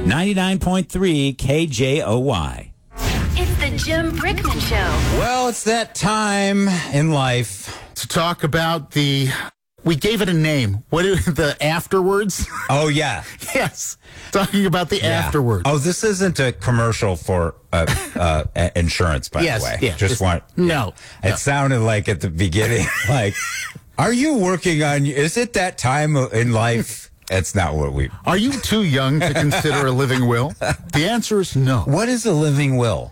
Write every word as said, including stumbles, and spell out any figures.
ninety-nine point three K J O Y. It's the Jim Brickman Show. Well, it's that time in life to talk about the, we gave it a name. What are the afterwards? Oh, yeah. Yes. Talking about the yeah. afterwards. Oh, this isn't a commercial for uh, uh, insurance, by yes, the way. Yeah, Just want. No. It no. sounded like at the beginning, like, are you working on, is it that time in life? That's not what we. Are you too young to consider a living will? The answer is no. What is a living will?